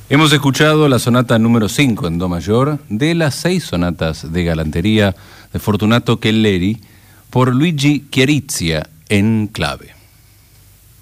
Hemos escuchado la sonata número 5 en do mayor de las 6 sonatas de galantería de Fortunato Kelleri por Luigi Chiarizia en clave.